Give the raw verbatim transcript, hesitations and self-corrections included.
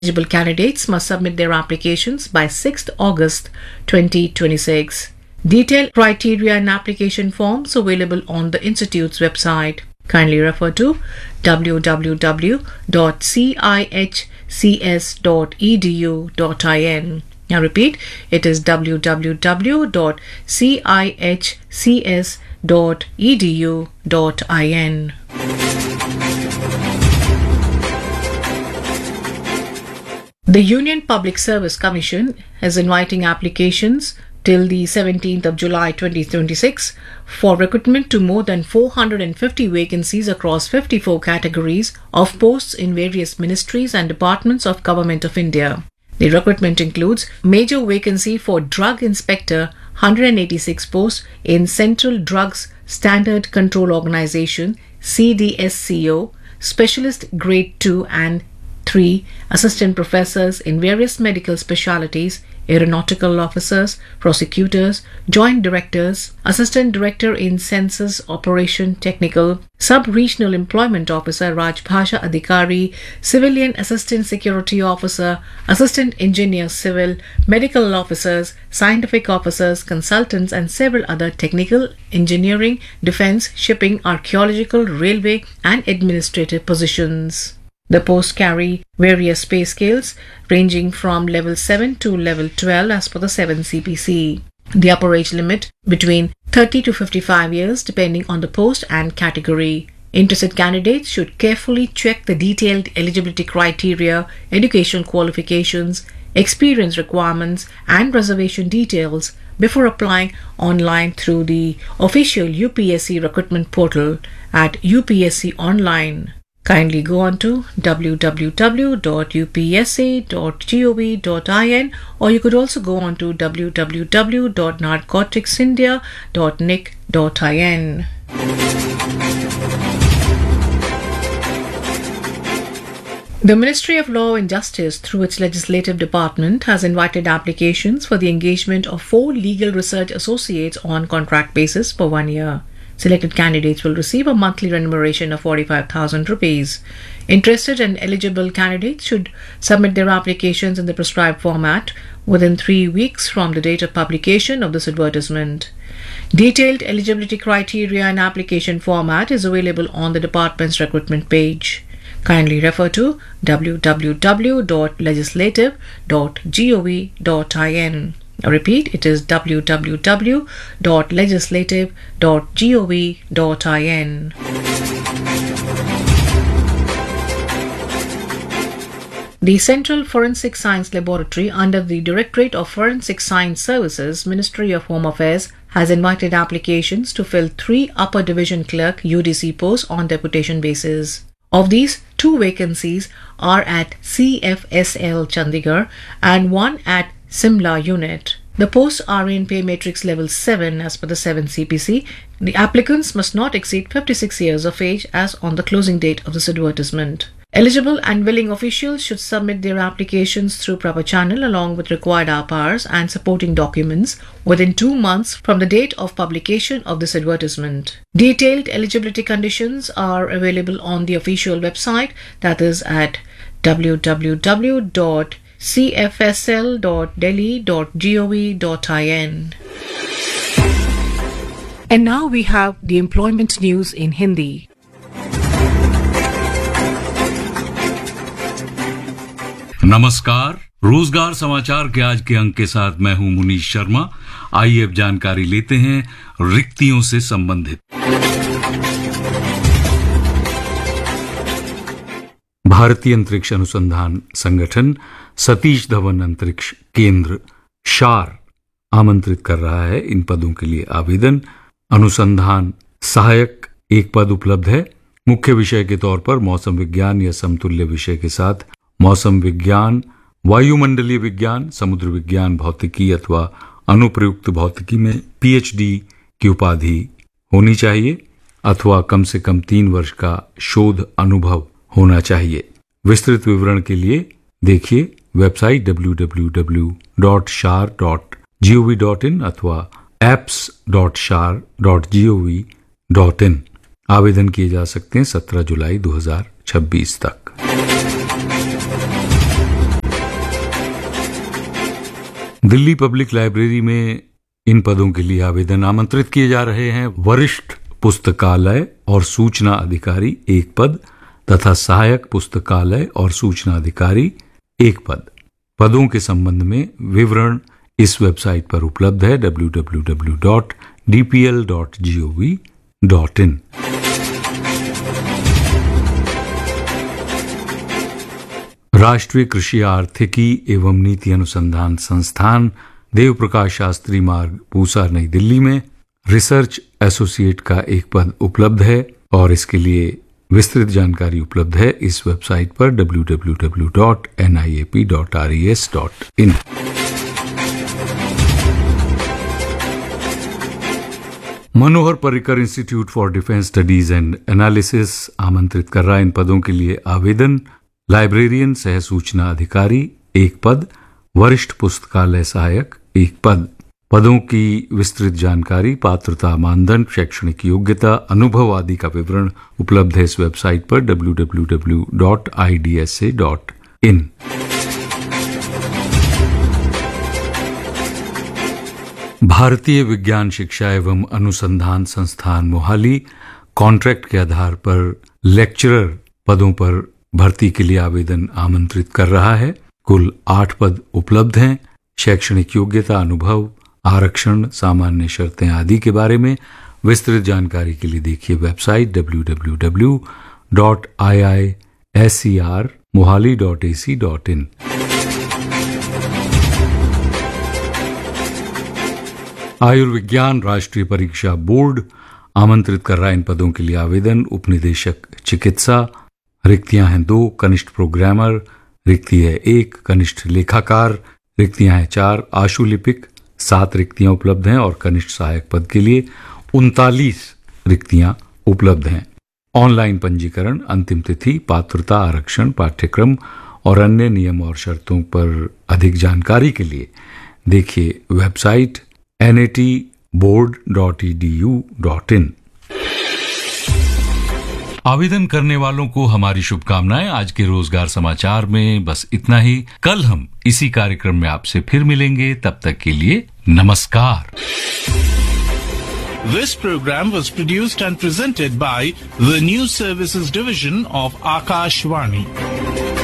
Eligible candidates must submit their applications by sixth August twenty twenty-six. Detailed criteria and application forms available on the Institute's website. Kindly refer to w w w dot c i h c s dot e d u dot i n. Now repeat, it is w w w dot c i h c s dot e d u dot i n. The Union Public Service Commission is inviting applications till the seventeenth of July twenty twenty-six for recruitment to more than four hundred fifty vacancies across fifty-four categories of posts in various ministries and departments of Government of India. The recruitment includes major vacancy for Drug Inspector, one hundred eighty-six posts in Central Drugs Standard Control Organization, C D S C O, Specialist Grade two and three, Assistant Professors in various medical specialties, Aeronautical Officers, Prosecutors, Joint Directors, Assistant Director in Census Operation Technical, Sub-Regional Employment Officer Rajbhasha Adhikari, Civilian Assistant Security Officer, Assistant Engineer Civil, Medical Officers, Scientific Officers, Consultants and several other technical, engineering, defense, shipping, archaeological, railway and administrative positions. The posts carry various pay scales ranging from level seven to level twelve as per the seven C P C. The upper age limit between thirty to fifty-five years depending on the post and category. Interested candidates should carefully check the detailed eligibility criteria, education qualifications, experience requirements and reservation details before applying online through the official U P S C recruitment portal at U P S C Online. Kindly go on to w w w dot u p s c dot gov dot i n or you could also go on to w w w dot narcotics india dot n i c dot i n. The Ministry of Law and Justice, through its legislative department, has invited applications for the engagement of four legal research associates on contract basis for one year. Selected candidates will receive a monthly remuneration of forty-five thousand rupees. Interested and eligible candidates should submit their applications in the prescribed format within three weeks from the date of publication of this advertisement. Detailed eligibility criteria and application format is available on the department's recruitment page. Kindly refer to w w w dot legislative dot gov dot i n. I repeat, it is w w w dot legislative dot gov dot i n. The Central Forensic Science Laboratory under the Directorate of Forensic Science Services, Ministry of Home Affairs, has invited applications to fill three Upper Division Clerk U D C posts on deputation basis. Of these, two vacancies are at C F S L Chandigarh and one at Simla unit. The posts are in pay matrix level seven as per the seven C P C. The applicants must not exceed fifty-six years of age as on the closing date of this advertisement. Eligible and willing officials should submit their applications through proper channel along with required R P Rs and supporting documents within two months from the date of publication of this advertisement. Detailed eligibility conditions are available on the official website, that is at w w w dot c f s l dot delhi dot gov dot i n. And now we have the employment news in Hindi. नमस्कार, रोजगार समाचार के आज के अंक के साथ मैं हूं मुनीश शर्मा। आइए अब जानकारी लेते हैं रिक्तियों से संबंधित। भारतीय अंतरिक्ष अनुसंधान संगठन सतीश धवन अंतरिक्ष केंद्र शार आमंत्रित कर रहा है इन पदों के लिए आवेदन। अनुसंधान सहायक एक पद उपलब्ध है। मुख्य विषय के तौर पर मौसम विज्ञान या समतुल्य विषय के साथ मौसम विज्ञान, वायुमंडलीय विज्ञान, समुद्र विज्ञान, भौतिकी अथवा अनुप्रयुक्त भौतिकी में पीएचडी की उपाधि होनी चाहिए अथवा कम से कम तीन वर्ष का शोध अनुभव होना चाहिए। विस्तृत विवरण के लिए देखिए website W W W dot शार dot G O V dot in अथवा एप्स डॉट शार dot G O V dot in. आवेदन किए जा सकते हैं सत्रह जुलाई दो हजार छब्बीस तक। दिल्ली पब्लिक लाइब्रेरी में इन पदों के लिए आवेदन आमंत्रित किए जा रहे हैं। वरिष्ठ पुस्तकालय और सूचना अधिकारी एक पद तथा सहायक पुस्तकालय और सूचना अधिकारी एक पद। पदों के संबंध में विवरण इस वेबसाइट पर उपलब्ध है W W W dot D P L dot G O V dot in. राष्ट्रीय कृषि आर्थिकी एवं नीति अनुसंधान संस्थान, देव प्रकाश शास्त्री मार्ग, पूसा, नई दिल्ली में रिसर्च एसोसिएट का एक पद उपलब्ध है और इसके लिए विस्तृत जानकारी उपलब्ध है इस वेबसाइट पर W W W dot N I A P dot R E S dot in. Manohar Parrikar institute for defence studies and analysis आमंत्रित कर रहा है इन पदों के लिए आवेदन। लाइब्रेरियन सह सूचना अधिकारी एक पद, वरिष्ठ पुस्तकालय सहायक एक पद। पदों की विस्तृत जानकारी, पात्रता, मानदंड, शैक्षणिक योग्यता, अनुभव आदि का विवरण उपलब्ध है इस वेबसाइट पर W W W dot I D S A dot in. भारतीय विज्ञान शिक्षा एवं अनुसंधान संस्थान मोहाली कॉन्ट्रैक्ट के आधार पर लेक्चरर पदों पर भर्ती के लिए आवेदन आमंत्रित कर रहा है। कुल आठ पद उपलब्ध हैं। शैक्षणिक योग्यता, अनुभव, आरक्षण, सामान्य शर्तें आदि के बारे में विस्तृत जानकारी के लिए देखिए website W W W dot I I S E R Mohali dot A C dot in. आयुर्विज्ञान राष्ट्रीय परीक्षा बोर्ड आमंत्रित कर रहा है इन पदों के लिए आवेदन। उपनिदेशक चिकित्सा, रिक्तियां हैं दो, कनिष्ठ प्रोग्रामर रिक्ति है एक, कनिष्ठ लेखाकार रिक्तियां हैं चार, आशुलिपिक सात रिक्तियां उपलब्ध हैं और कनिष्ठ सहायक पद के लिए उनतालीस रिक्तियां उपलब्ध हैं। ऑनलाइन पंजीकरण, अंतिम तिथि, पात्रता, आरक्षण, पाठ्यक्रम और अन्य नियम और शर्तों पर अधिक जानकारी के लिए देखिए website N A tea board dot E D U dot in. आवेदन करने वालों को हमारी शुभकामनाएं। आज के रोजगार समाचार में बस इतना ही। कल हम इसी कार्यक्रम में आपसे फिर मिलेंगे, तब तक के लिए नमस्कार। This program was produced and presented by the News Services Division of Akashvani.